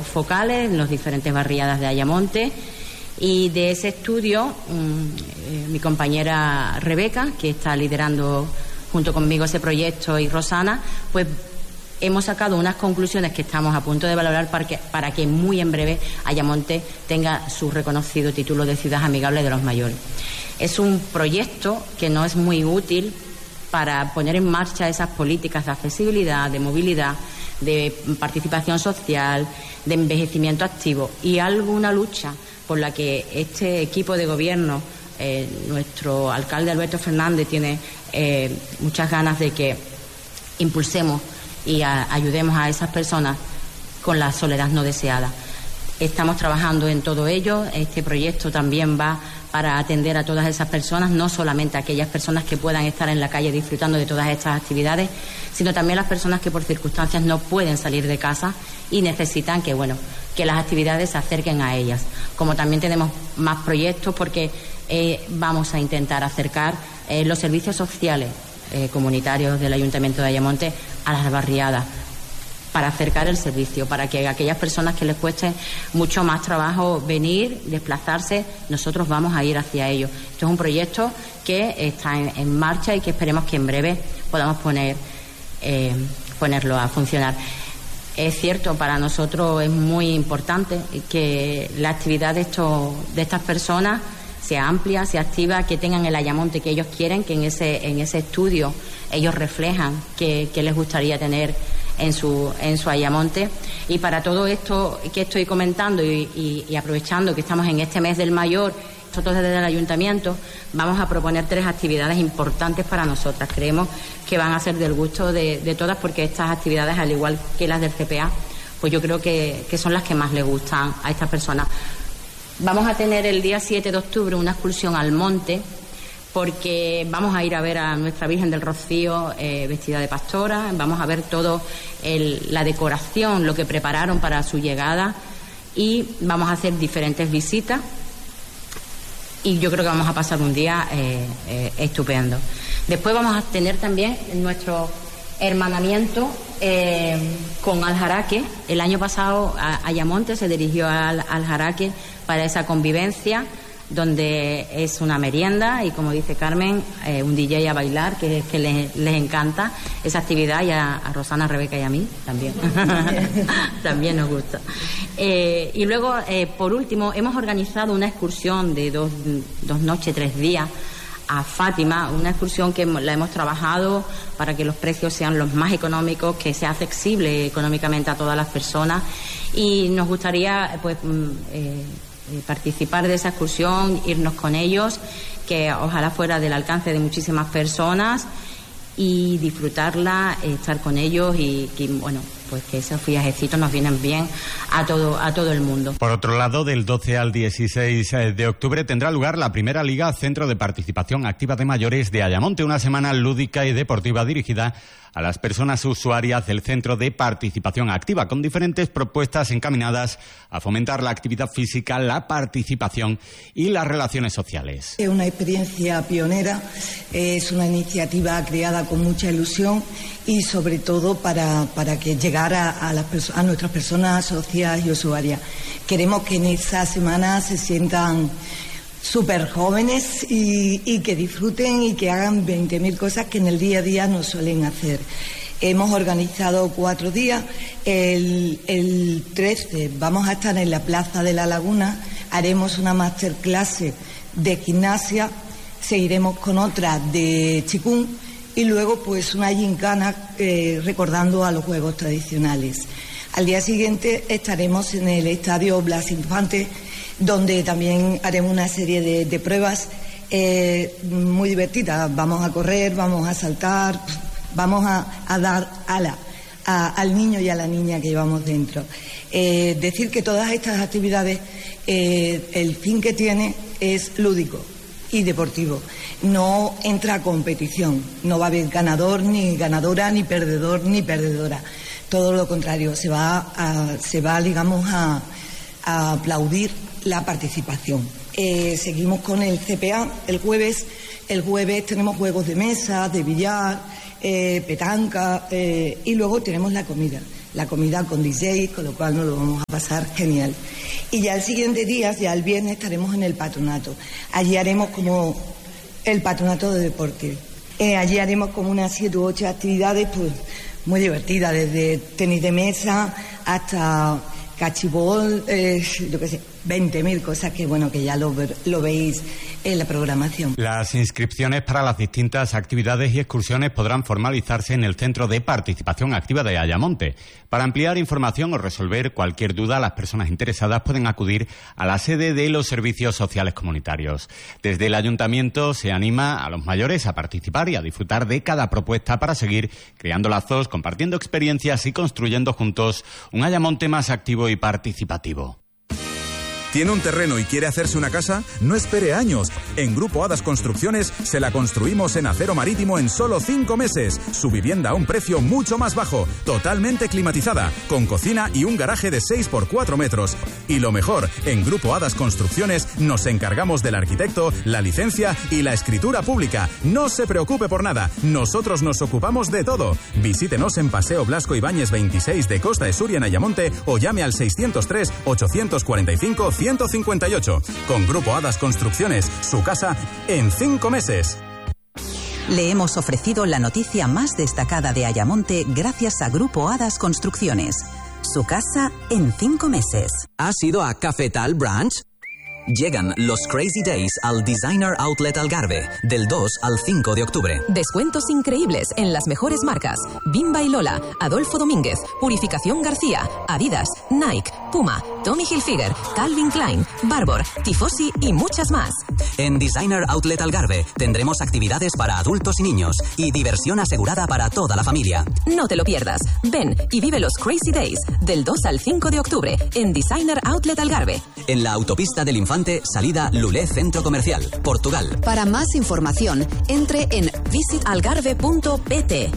focales en las diferentes barriadas de Ayamonte. Y de ese estudio, mi compañera Rebeca, que está liderando junto conmigo ese proyecto, y Rosana, pues hemos sacado unas conclusiones que estamos a punto de valorar para que muy en breve Ayamonte tenga su reconocido título de ciudad amigable de los mayores. Es un proyecto que no es muy útil para poner en marcha esas políticas de accesibilidad, de movilidad, de participación social, de envejecimiento activo, y alguna lucha por la que este equipo de gobierno, nuestro alcalde Alberto Fernández, tiene muchas ganas de que impulsemos y ayudemos a esas personas con la soledad no deseada. Estamos trabajando en todo ello. Este proyecto también va para atender a todas esas personas, no solamente a aquellas personas que puedan estar en la calle disfrutando de todas estas actividades, sino también las personas que por circunstancias no pueden salir de casa y necesitan que las actividades se acerquen a ellas. Como también tenemos más proyectos, porque vamos a intentar acercar los servicios sociales comunitarios del Ayuntamiento de Ayamonte a las barriadas, para acercar el servicio, para que aquellas personas que les cueste mucho más trabajo venir, desplazarse, nosotros vamos a ir hacia ello. Esto es un proyecto que está en marcha y que esperemos que en breve podamos ponerlo a funcionar. Es cierto, para nosotros es muy importante que la actividad de estas personas sea amplia, sea activa, que tengan el Ayamonte que ellos quieren, que en ese estudio ellos reflejan que les gustaría tener en su Ayamonte. Y para todo esto que estoy comentando y aprovechando que estamos en este mes del mayor, nosotros desde el Ayuntamiento vamos a proponer 3 actividades importantes para nosotras. Creemos que van a ser del gusto de todas, porque estas actividades, al igual que las del CPA, pues yo creo que son las que más les gustan a estas personas. Vamos a tener el día 7 de octubre una excursión al monte, porque vamos a ir a ver a nuestra Virgen del Rocío vestida de pastora. Vamos a ver todo la decoración, lo que prepararon para su llegada, y vamos a hacer diferentes visitas, y yo creo que vamos a pasar un día estupendo. Después vamos a tener también nuestro hermanamiento con Aljaraque. El año pasado Ayamonte se dirigió al Aljaraque para esa convivencia, donde es una merienda y, como dice Carmen, un DJ a bailar, que les encanta esa actividad, y a Rosana, a Rebeca y a mí también. También nos gusta. Y luego, por último, hemos organizado una excursión de 2 noches, 3 días a Fátima, una excursión que la hemos trabajado para que los precios sean los más económicos, que sea accesible económicamente a todas las personas, y nos gustaría participar de esa excursión, irnos con ellos, que ojalá fuera del alcance de muchísimas personas, y disfrutarla, estar con ellos, y bueno, pues que esos viajecitos nos vienen bien a todo el mundo. Por otro lado, del 12 al 16 de octubre tendrá lugar la primera Liga Centro de Participación Activa de Mayores de Ayamonte, una semana lúdica y deportiva dirigida a las personas usuarias del Centro de Participación Activa, con diferentes propuestas encaminadas a fomentar la actividad física, la participación y las relaciones sociales. Es una experiencia pionera, es una iniciativa creada con mucha ilusión, y sobre todo para que llegara a nuestras personas socias y usuarias. Queremos que en esa semana se sientan súper jóvenes y que disfruten y que hagan 20.000 cosas que en el día a día no suelen hacer. Hemos organizado 4 días. El 13 vamos a estar en la Plaza de la Laguna, haremos una masterclass de gimnasia, seguiremos con otra de chikung, y luego pues una gincana recordando a los juegos tradicionales. Al día siguiente estaremos en el Estadio Blas Infante, donde también haremos una serie de pruebas muy divertidas. Vamos a correr, vamos a saltar, vamos a dar ala al niño y a la niña que llevamos dentro. Decir que todas estas actividades, el fin que tiene es lúdico y deportivo. No entra a competición, no va a haber ganador ni ganadora, ni perdedor ni perdedora. Todo lo contrario, se va digamos, a aplaudir la participación. Seguimos con el CPA el jueves. El jueves tenemos juegos de mesa, de billar, petanca, y luego tenemos la comida. la comida con DJ, con lo cual nos lo vamos a pasar genial. Y ya el siguiente día, ya el viernes, estaremos en el patronato. Allí haremos como el patronato de deporte. Allí haremos como unas 7 u 8 actividades pues muy divertidas, desde tenis de mesa hasta cachibol, yo qué sé, 20.000 cosas que bueno, que ya lo veis en la programación. Las inscripciones para las distintas actividades y excursiones podrán formalizarse en el Centro de Participación Activa de Ayamonte. Para ampliar información o resolver cualquier duda, las personas interesadas pueden acudir a la sede de los servicios sociales comunitarios. Desde el Ayuntamiento se anima a los mayores a participar y a disfrutar de cada propuesta para seguir creando lazos, compartiendo experiencias y construyendo juntos un Ayamonte más activo y participativo. ¿Tiene un terreno y quiere hacerse una casa? No espere años. En Grupo Hadas Construcciones se la construimos en acero marítimo en solo 5 meses. Su vivienda a un precio mucho más bajo, totalmente climatizada, con cocina y un garaje de 6 por 4 metros. Y lo mejor, en Grupo Hadas Construcciones nos encargamos del arquitecto, la licencia y la escritura pública. No se preocupe por nada, nosotros nos ocupamos de todo. Visítenos en Paseo Blasco Ibáñez 26 de Costa de Suria en Ayamonte o llame al 603 845 158. Con Grupo Hadas Construcciones, su casa en 5 meses. Le hemos ofrecido la noticia más destacada de Ayamonte gracias a Grupo Hadas Construcciones. Su casa en 5 meses. ¿Has ido a Cafetal Branch? Llegan los Crazy Days al Designer Outlet Algarve, del 2 al 5 de octubre. Descuentos increíbles en las mejores marcas: Bimba y Lola, Adolfo Domínguez, Purificación García, Adidas, Nike, Puma, Tommy Hilfiger, Calvin Klein, Barbour, Tifosi y muchas más. En Designer Outlet Algarve tendremos actividades para adultos y niños y diversión asegurada para toda la familia. No te lo pierdas. Ven y vive los Crazy Days del 2 al 5 de octubre en Designer Outlet Algarve. En la autopista del Infante, salida Lulé Centro Comercial, Portugal. Para más información, entre en visitalgarve.pt.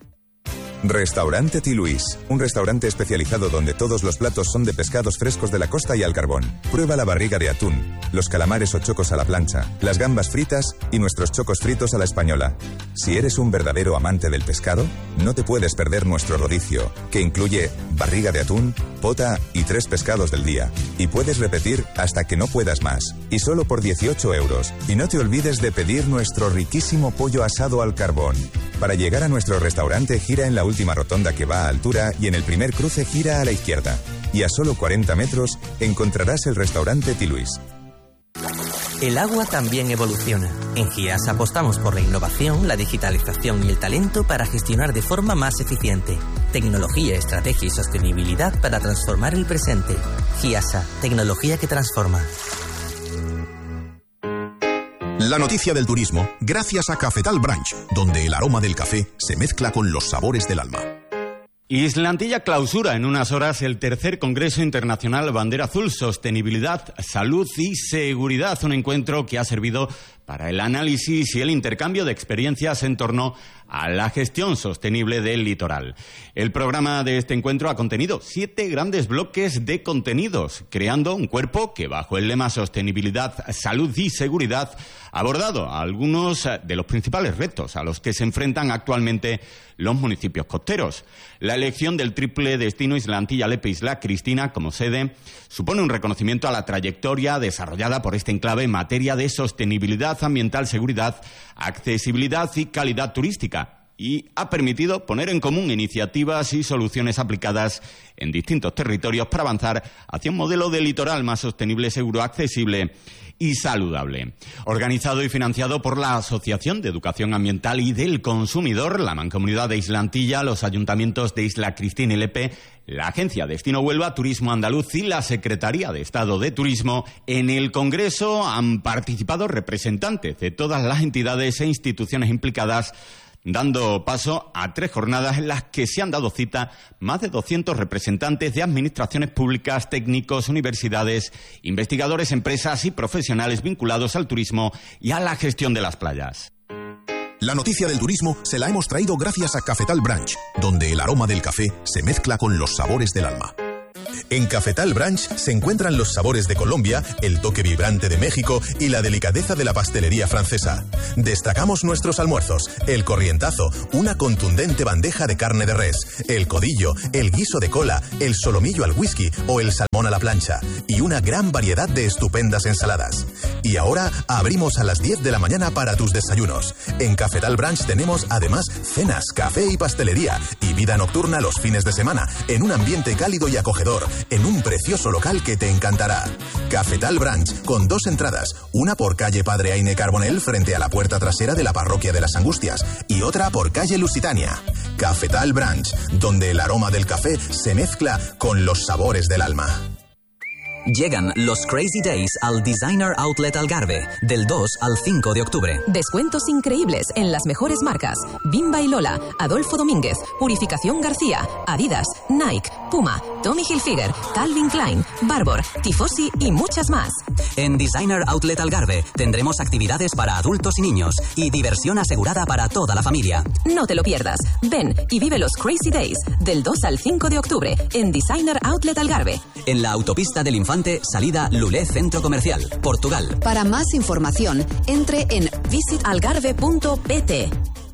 Restaurante Tiluís, un restaurante especializado donde todos los platos son de pescados frescos de la costa y al carbón. Prueba la barriga de atún, los calamares o chocos a la plancha, las gambas fritas y nuestros chocos fritos a la española. Si eres un verdadero amante del pescado, no te puedes perder nuestro rodicio, que incluye barriga de atún, pota y 3 pescados del día. Y puedes repetir hasta que no puedas más. Y solo por 18 euros. Y no te olvides de pedir nuestro riquísimo pollo asado al carbón. Para llegar a nuestro restaurante, gira en la última rotonda que va a altura y en el primer cruce gira a la izquierda. Y a solo 40 metros encontrarás el restaurante Tiluís. El agua también evoluciona. En GIAS apostamos por la innovación, la digitalización y el talento para gestionar de forma más eficiente. Tecnología, estrategia y sostenibilidad para transformar el presente. GIASA, tecnología que transforma. La noticia del turismo, gracias a Cafetal Branch, donde el aroma del café se mezcla con los sabores del alma. Islantilla clausura en unas horas el tercer Congreso Internacional Bandera Azul, Sostenibilidad, Salud y Seguridad, un encuentro que ha servido para el análisis y el intercambio de experiencias en torno a la gestión sostenible del litoral. El programa de este encuentro ha contenido 7 grandes bloques de contenidos, creando un cuerpo que, bajo el lema Sostenibilidad, Salud y Seguridad, ha abordado algunos de los principales retos a los que se enfrentan actualmente los municipios costeros. La elección del triple destino Islantilla-Lepe-Isla Cristina como sede supone un reconocimiento a la trayectoria desarrollada por este enclave en materia de sostenibilidad ambiental, seguridad, accesibilidad y calidad turística, y ha permitido poner en común iniciativas y soluciones aplicadas en distintos territorios para avanzar hacia un modelo de litoral más sostenible, seguro, accesible y saludable. Organizado y financiado por la Asociación de Educación Ambiental y del Consumidor, la Mancomunidad de Islantilla, los ayuntamientos de Isla Cristina y Lepe, la Agencia Destino Huelva, Turismo Andaluz y la Secretaría de Estado de Turismo, en el Congreso han participado representantes de todas las entidades e instituciones implicadas, dando paso a 3 jornadas en las que se han dado cita más de 200 representantes de administraciones públicas, técnicos, universidades, investigadores, empresas y profesionales vinculados al turismo y a la gestión de las playas. La noticia del turismo se la hemos traído gracias a Cafetal Branch, donde el aroma del café se mezcla con los sabores del alma. En Cafetal Branch se encuentran los sabores de Colombia, el toque vibrante de México y la delicadeza de la pastelería francesa. Destacamos nuestros almuerzos, el corrientazo, una contundente bandeja de carne de res, el codillo, el guiso de cola, el solomillo al whisky o el salmón a la plancha y una gran variedad de estupendas ensaladas. Y ahora abrimos a las 10 de la mañana para tus desayunos. En Cafetal Branch tenemos además cenas, café y pastelería y vida nocturna los fines de semana en un ambiente cálido y acogedor, en un precioso local que te encantará. Cafetal Branch, con 2 entradas, una por calle Padre Aine Carbonell frente a la puerta trasera de la Parroquia de las Angustias y otra por calle Lusitania. Cafetal Branch, donde el aroma del café se mezcla con los sabores del alma. Llegan los Crazy Days al Designer Outlet Algarve, del 2 al 5 de octubre. Descuentos increíbles en las mejores marcas: Bimba y Lola, Adolfo Domínguez, Purificación García, Adidas, Nike, Puma, Tommy Hilfiger, Calvin Klein, Barbour, Tifosi y muchas más. En Designer Outlet Algarve tendremos actividades para adultos y niños y diversión asegurada para toda la familia. No te lo pierdas. Ven y vive los Crazy Days del 2 al 5 de octubre en Designer Outlet Algarve. En la autopista del Infante, salida Lulé Centro Comercial, Portugal. Para más información, entre en visitalgarve.pt.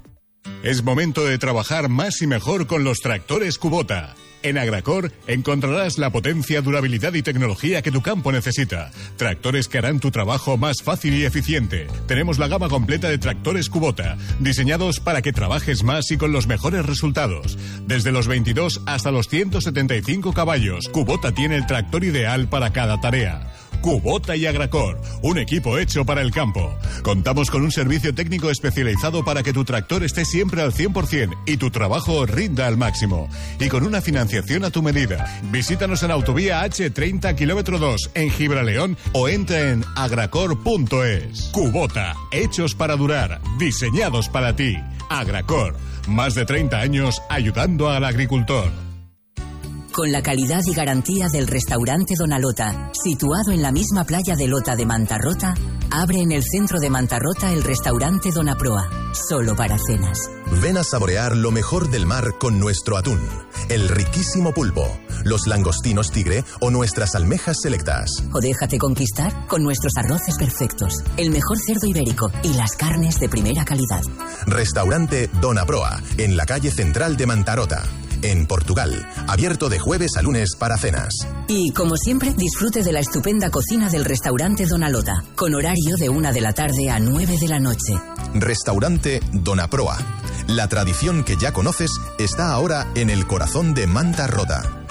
Es momento de trabajar más y mejor con los tractores Kubota. En Agracor encontrarás la potencia, durabilidad y tecnología que tu campo necesita. Tractores que harán tu trabajo más fácil y eficiente. Tenemos la gama completa de tractores Kubota, diseñados para que trabajes más y con los mejores resultados. Desde los 22 hasta los 175 caballos, Kubota tiene el tractor ideal para cada tarea. Kubota y Agracor, un equipo hecho para el campo. Contamos con un servicio técnico especializado para que tu tractor esté siempre al 100% y tu trabajo rinda al máximo. Y con una financiación a tu medida. Visítanos en Autovía H30 km 2 en Gibraleón o entra en agracor.es. Kubota, hechos para durar, diseñados para ti. Agracor, más de 30 años ayudando al agricultor. Con la calidad y garantía del restaurante Donalota, situado en la misma playa de Lota de Mantarrota, abre en el centro de Mantarrota el restaurante Donaproa, solo para cenas. Ven a saborear lo mejor del mar con nuestro atún, el riquísimo pulpo, los langostinos tigre o nuestras almejas selectas. O déjate conquistar con nuestros arroces perfectos, el mejor cerdo ibérico y las carnes de primera calidad. Restaurante Donaproa, en la calle central de Mantarrota, en Portugal, abierto de jueves a lunes para cenas. Y, como siempre, disfrute de la estupenda cocina del restaurante Donalota, con horario de 1 de la tarde a 9 de la noche. Restaurante Donaproa. La tradición que ya conoces está ahora en el corazón de Mantarrota.